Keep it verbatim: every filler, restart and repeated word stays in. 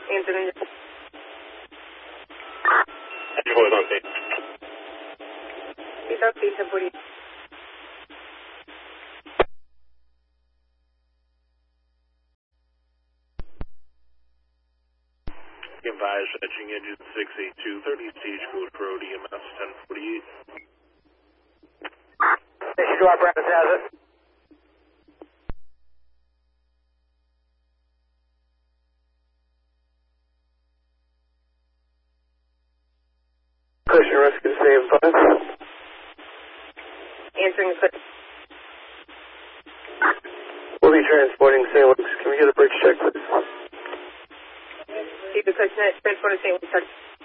Anthony. Hold on, please. It's up, Lisa, please. Advise fetching engine six eight two thirty, stage code for O D M S ten forty-eight. Station two, apparatus has it. Cushion risk is same five. Answering the question. We'll be transporting Saint Luke's. Can we get a bridge check, please? Keep the question at transport of Saint Luke's.